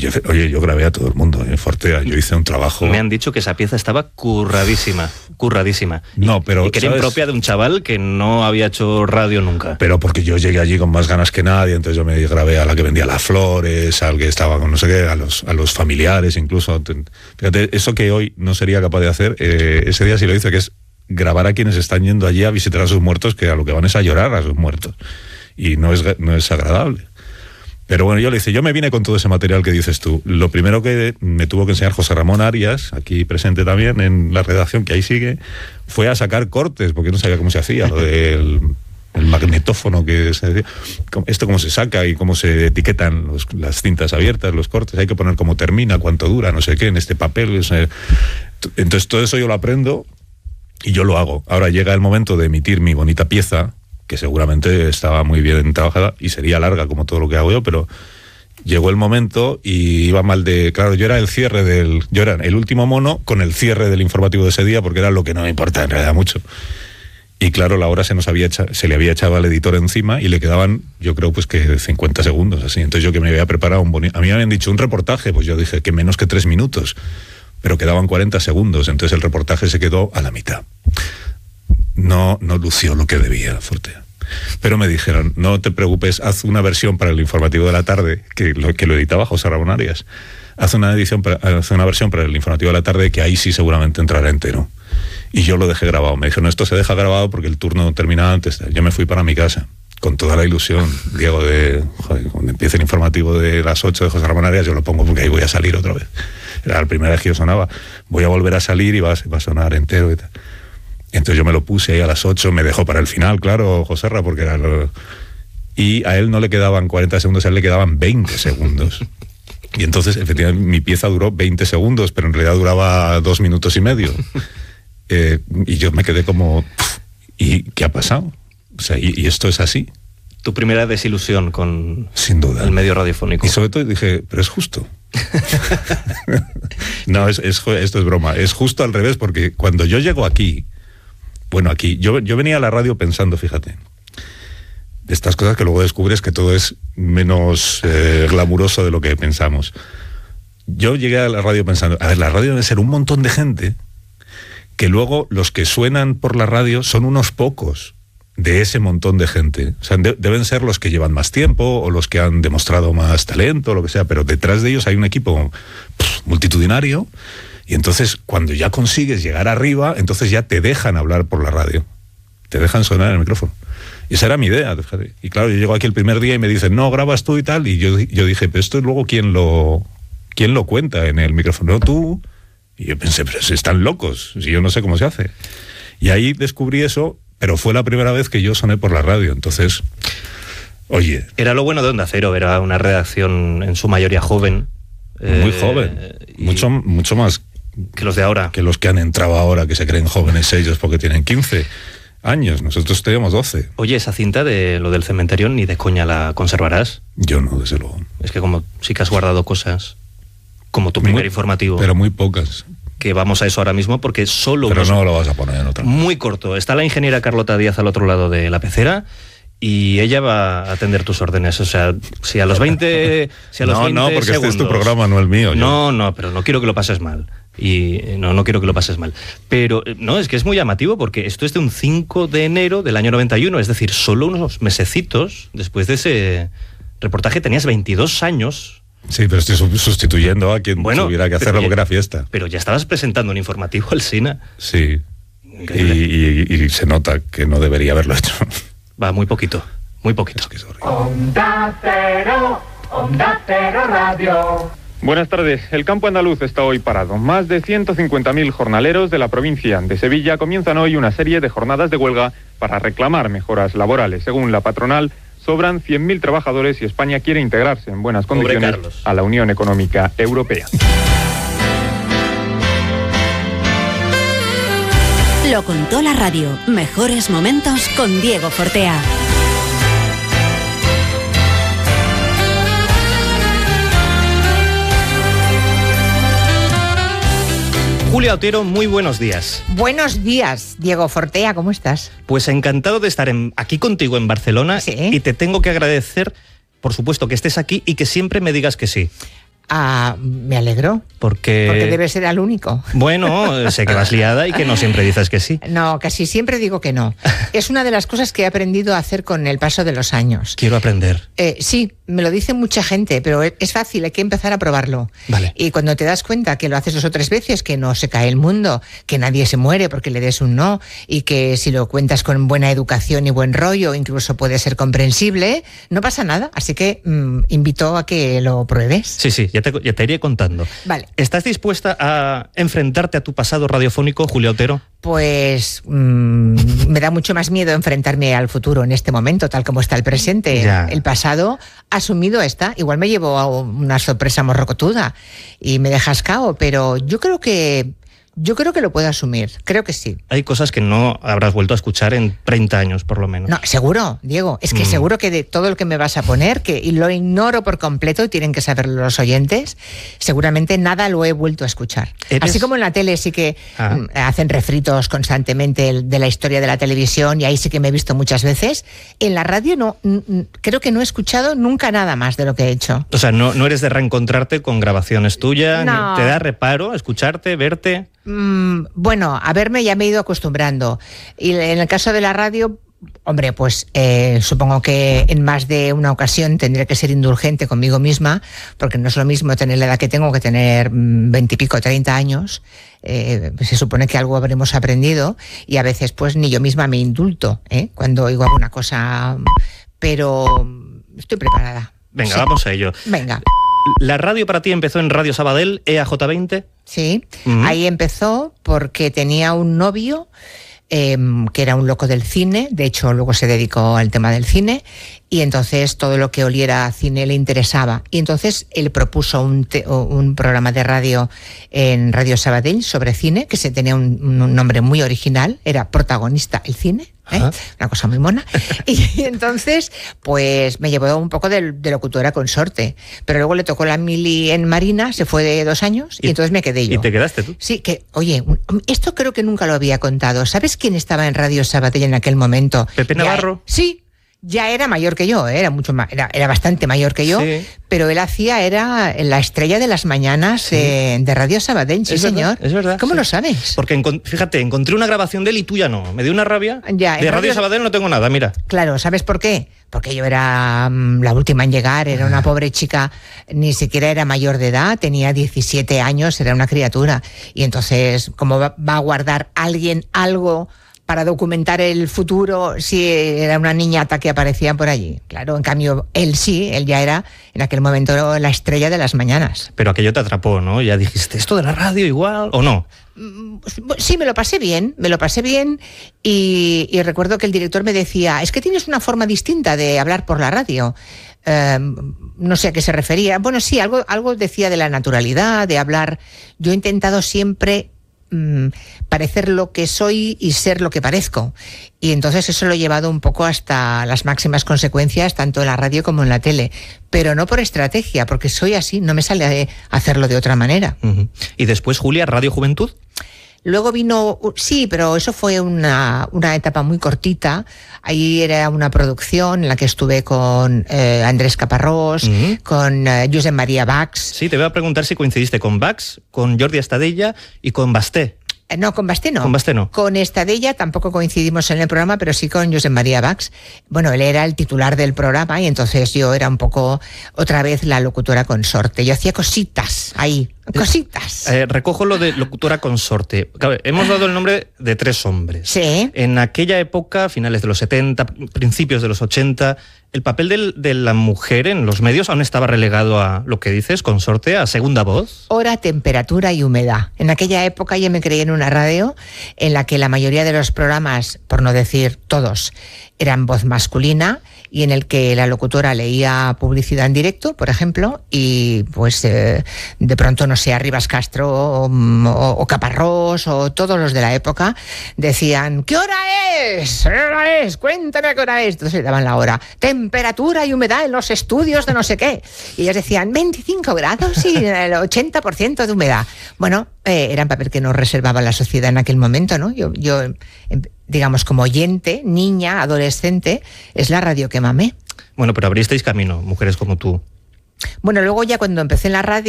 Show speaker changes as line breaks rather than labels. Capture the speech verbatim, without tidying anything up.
yo, oye, yo grabé a todo el mundo en Fortea, yo hice un trabajo...
Me han dicho que esa pieza estaba curradísima, curradísima.
No, pero...
Y que era
¿sabes?
impropia de un chaval que no había hecho radio nunca.
Pero porque yo llegué allí con más ganas que nadie, entonces yo me grabé a la que vendía las flores, al que estaba con no sé qué, a los, a los familiares incluso. Fíjate, eso que hoy no sería capaz de hacer, eh, ese día sí lo hice, que es grabar a quienes están yendo allí a visitar a sus muertos, que a lo que van es a llorar a sus muertos. Y no es, no es agradable. Pero bueno, yo le hice, yo me vine con todo ese material que dices tú. Lo primero que me tuvo que enseñar José Ramón Arias, aquí presente también en la redacción, que ahí sigue, fue a sacar cortes, porque no sabía cómo se hacía, lo del el magnetófono, que se decía, esto cómo se saca y cómo se etiquetan los, las cintas abiertas, los cortes, hay que poner cómo termina, cuánto dura, no sé qué, en este papel. O sea, entonces todo eso yo lo aprendo y yo lo hago. Ahora llega el momento de emitir mi bonita pieza, que seguramente estaba muy bien trabajada y sería larga como todo lo que hago yo, pero llegó el momento y iba mal de... Claro, yo era el cierre del... Yo era el último mono con el cierre del informativo de ese día, porque era lo que no me importa en realidad mucho. Y claro, la hora se nos había hecha, se le había echado al editor encima y le quedaban, yo creo, pues que cincuenta segundos, así. Entonces yo que me había preparado un bonito... A mí me habían dicho un reportaje, pues yo dije que menos que tres minutos, pero quedaban cuarenta segundos, entonces el reportaje se quedó a la mitad. No, no lució lo que debía Fortea. Pero me dijeron, no te preocupes, haz una versión para el informativo de la tarde, que lo, que lo editaba José Ramón Arias. Haz una, edición para, haz una versión para el informativo de la tarde, que ahí sí seguramente entrará entero. Y yo lo dejé grabado. Me dijeron, esto se deja grabado porque el turno terminaba antes. Yo me fui para mi casa, con toda la ilusión, Diego, de joder, cuando empiece el informativo de las ocho de José Ramón Arias, yo lo pongo porque ahí voy a salir otra vez. Era la primera vez que yo sonaba. Voy a volver a salir y va, va a sonar entero y tal. Entonces yo me lo puse ahí a las ocho, me dejó para el final, claro, Joserra, porque era lo... Y a él no le quedaban cuarenta segundos, a él le quedaban veinte segundos. Y entonces, efectivamente, mi pieza duró veinte segundos, pero en realidad duraba dos minutos y medio. Eh, y yo me quedé como... ¿Y qué ha pasado? O sea, y, y esto es así.
Tu primera desilusión con
Sin duda.
el medio radiofónico.
Y sobre todo dije, pero es justo. No, es, es, esto es broma. Es justo al revés, porque cuando yo llego aquí... Bueno, aquí, yo, yo venía a la radio pensando, fíjate, de estas cosas que luego descubres que todo es menos eh, glamuroso de lo que pensamos. Yo llegué a la radio pensando, a ver, la radio debe ser un montón de gente, que luego los que suenan por la radio son unos pocos de ese montón de gente. O sea, de, deben ser los que llevan más tiempo o los que han demostrado más talento, lo que sea, pero detrás de ellos hay un equipo pff, multitudinario. Y entonces, cuando ya consigues llegar arriba, entonces ya te dejan hablar por la radio. Te dejan sonar en el micrófono. Y esa era mi idea. Fíjate. Y claro, yo llego aquí el primer día y me dicen, no, grabas tú y tal. Y yo, yo dije, pero esto luego, ¿quién lo, quién lo cuenta en el micrófono? No, tú. Y yo pensé, pero si están locos, si yo no sé cómo se hace. Y ahí descubrí eso, pero fue la primera vez que yo soné por la radio. Entonces, oye...
Era lo bueno de Onda Cero, era una redacción en su mayoría joven.
Muy
eh,
joven. Mucho, mucho más...
que los de ahora.
Que los que han entrado ahora, que se creen jóvenes ellos porque tienen quince años. Nosotros teníamos doce.
Oye, esa cinta de lo del cementerio ni de coña la conservarás.
Yo no, desde luego.
Es que como sí que has guardado cosas, como tu primer
muy,
informativo.
Pero muy pocas.
Que vamos a eso ahora mismo porque solo...
Pero
unos...
no lo vas a poner en otra.
Muy corto. Está la ingeniera Carlota Díaz al otro lado de la pecera y ella va a atender tus órdenes. O sea, si a los veinte... Si a los
no,
veinte
no, porque
segundos,
este es tu programa, no el mío.
No,
yo.
no, pero no quiero que lo pases mal. Y no, no quiero que lo pases mal. Pero no, es que es muy llamativo porque esto es de un cinco de enero del año noventa y uno, es decir, solo unos mesecitos después de ese reportaje. Tenías veintidós años.
Sí, pero estoy sustituyendo a quien
bueno,
tuviera que hacerlo
ya,
porque era fiesta.
Pero ya estabas presentando un informativo al SINA.
Sí. Y, y, y se nota que no debería haberlo hecho.
Va, muy poquito, muy poquito.
Es que es horrible.
Onda Cero, Onda Cero Radio.
Buenas tardes. El campo andaluz está hoy parado. Más de ciento cincuenta mil jornaleros de la provincia de Sevilla comienzan hoy una serie de jornadas de huelga para reclamar mejoras laborales. Según la patronal, sobran cien mil trabajadores y España quiere integrarse en buenas condiciones a la Unión Económica Europea.
Lo contó la radio. Mejores momentos con Diego Fortea.
Julia Otero, muy buenos días.
Buenos días, Diego Fortea, ¿cómo estás?
Pues encantado de estar en, aquí contigo en Barcelona.
¿Sí?
Y te tengo que agradecer, por supuesto, que estés aquí y que siempre me digas que sí.
Ah, me alegro.
Porque...
Porque debe ser el único.
Bueno, sé que vas liada y que no siempre dices que sí.
No, casi siempre digo que no. Es una de las cosas que he aprendido a hacer con el paso de los años.
Quiero aprender.
Eh, sí, me lo dice mucha gente, pero es fácil, hay que empezar a probarlo.
Vale.
Y cuando te das cuenta que lo haces dos o tres veces, que no se cae el mundo, que nadie se muere porque le des un no, y que si lo cuentas con buena educación y buen rollo, incluso puede ser comprensible, no pasa nada. Así que mmm, invito a que lo pruebes.
Sí, sí, ya te, ya te iré contando.
Vale.
¿Estás dispuesta a enfrentarte a tu pasado radiofónico, Julia Otero?
Pues mmm, me da mucho más miedo enfrentarme al futuro en este momento, tal como está el presente.
Ya.
El pasado asumido está. Igual me llevo a una sorpresa morrocotuda y me dejas cao, pero yo creo que yo creo que lo puedo asumir. Creo que sí.
Hay cosas que no habrás vuelto a escuchar en treinta años, por lo menos.
No, seguro, Diego. Es que mm. seguro que de todo lo que me vas a poner, que lo ignoro por completo y tienen que saberlo los oyentes, seguramente nada lo he vuelto a escuchar. ¿Eres? Así como en la tele sí que ah. mm, hacen refritos constantemente de la historia de la televisión y ahí sí que me he visto muchas veces. En la radio no, n- creo que no he escuchado nunca nada más de lo que he hecho.
O sea, no, no eres de reencontrarte con grabaciones tuyas,
no.
¿Te da reparo escucharte, verte?
Mm, bueno, a verme ya me he ido acostumbrando. Y en el caso de la radio, hombre, pues eh, supongo que en más de una ocasión tendré que ser indulgente conmigo misma, porque no es lo mismo tener la edad que tengo que tener veintipico, treinta años. Eh, se supone que algo habremos aprendido y a veces pues ni yo misma me indulto ¿eh? Cuando oigo alguna cosa, pero estoy preparada.
Venga,
sí.
Vamos a ello.
Venga.
¿La radio para ti empezó en Radio Sabadell, E A J veinte?
Sí,
uh-huh.
Ahí empezó porque tenía un novio eh, que era un loco del cine, de hecho luego se dedicó al tema del cine, y entonces todo lo que oliera a cine le interesaba. Y entonces él propuso un, te- un programa de radio en Radio Sabadell sobre cine, que se tenía un, un nombre muy original, era Protagonista el Cine. ¿Eh? Una cosa muy mona. Y entonces, pues me llevó un poco de, de locutora consorte. Pero luego le tocó la mili en Marina, se fue de dos años y, y entonces me quedé yo.
¿Y te quedaste tú?
Sí, que, oye, esto creo que nunca lo había contado. ¿Sabes quién estaba en Radio Sabadell en aquel momento?
¿Pepe Navarro?
Ya, sí. Ya era mayor que yo, ¿eh? era mucho más, era, era bastante mayor que yo, sí. Pero él hacía, era la estrella de las mañanas sí. eh, de Radio Sabadell, sí,
es
señor.
Verdad, es verdad.
¿Cómo
sí.
lo sabes?
Porque, encont- fíjate, encontré una grabación de él y tú ya no. Me dio una rabia.
Ya,
de Radio, Radio Sabadell no tengo nada, mira.
Claro, ¿sabes por qué? Porque yo era um, la última en llegar, era una pobre chica, ni siquiera era mayor de edad, tenía diecisiete años, era una criatura. Y entonces, ¿cómo va, va a guardar alguien algo para documentar el futuro si era una niñata que aparecía por allí? Claro, en cambio, él sí, él ya era en aquel momento la estrella de las mañanas.
Pero aquello te atrapó, ¿no? Ya dijiste, ¿esto de la radio igual o no?
Sí, me lo pasé bien, me lo pasé bien y, y recuerdo que el director me decía, es que tienes una forma distinta de hablar por la radio. Eh, no sé a qué se refería. Bueno, sí, algo, algo decía de la naturalidad, de hablar. Yo he intentado siempre parecer lo que soy y ser lo que parezco. Y entonces eso lo he llevado un poco hasta las máximas consecuencias, tanto en la radio como en la tele. Pero no por estrategia, porque soy así, no me sale a hacerlo de otra manera.
Uh-huh. Y después, Julia, Radio Juventud.
Luego vino, sí, pero eso fue una, una etapa muy cortita. Ahí era una producción en la que estuve con eh, Andrés Caparrós, uh-huh. con eh, Josep María Bax.
Sí, te voy a preguntar si coincidiste con Bax, con Jordi Estadella y con Basté.
No, con Basté no.
Con Basté no.
Con Estadella tampoco coincidimos en el programa, pero sí con Josep María Bax. Bueno, él era el titular del programa y entonces yo era un poco, otra vez, la locutora consorte. Yo hacía cositas ahí, cositas.
Eh, recojo lo de locutora consorte. Claro, hemos dado el nombre de tres hombres.
Sí.
En aquella época, finales de los setenta, principios de los ochenta, ¿el papel del, de la mujer en los medios aún estaba relegado a lo que dices, consorte, a segunda voz?
Hora, temperatura y humedad. En aquella época yo me creí en una radio en la que la mayoría de los programas, por no decir todos, eran voz masculina y en el que la locutora leía publicidad en directo, por ejemplo, y pues eh, de pronto, no sé, Rivas Castro o, o, o Caparrós o todos los de la época decían, ¿qué hora es? ¿Qué hora es? Cuéntame qué hora es. Entonces le daban la hora. Temperatura y humedad en los estudios de no sé qué. Y ellos decían veinticinco grados y el ochenta por ciento de humedad. Bueno, eh, era un papel que nos reservaba la sociedad en aquel momento, ¿no? Yo, yo digamos, como oyente, niña, adolescente, es la radio que mamé.
Bueno, pero abristeis camino, mujeres como tú.
Bueno, luego ya cuando empecé en la radio,